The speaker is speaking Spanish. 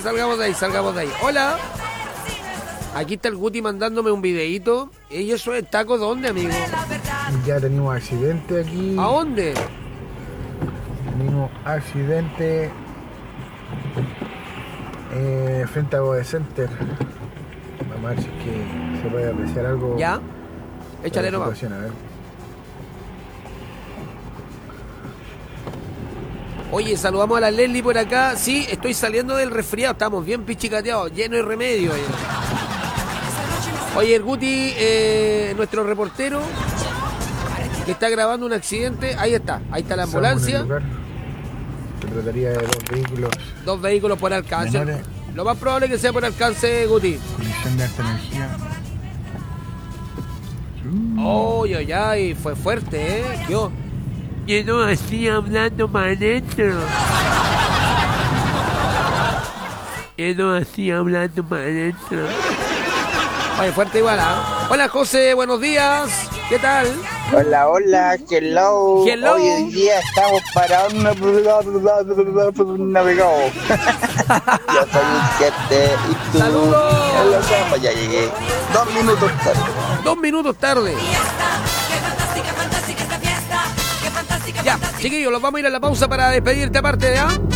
salgamos de ahí, salgamos de ahí. Hola. Aquí está el Guti mandándome un videíto. ¿Y eso es taco dónde, amigo? Ya tenemos accidente aquí. ¿A dónde? Tenemos accidente frente a Bode Center. Vamos a ver si es que se puede apreciar algo. ¿Ya? Échale nomás. A ver. Oye, saludamos a la Leslie por acá. Sí, estoy saliendo del resfriado. Estamos bien pichicateados, lleno de remedio. Oye, el Guti, nuestro reportero, que está grabando un accidente. Ahí está la ambulancia. Se trataría de dos vehículos por alcance. Menores. Lo más probable es que sea por alcance, Guti. Colisión de alta energía. Ay, fue fuerte, Yo no así hablando para adentro. Oye, fuerte igual, ¿ah? Hola, José, buenos días. ¿Qué tal? Hola, hello. Hoy día estamos para un navegado. Yo soy un 7 y tú. ¡Saludos! Ya llegué. 2 minutos tarde. 2 minutos tarde. Ya, chiquillos, los vamos a ir a la pausa para despedirte aparte, ¿ah?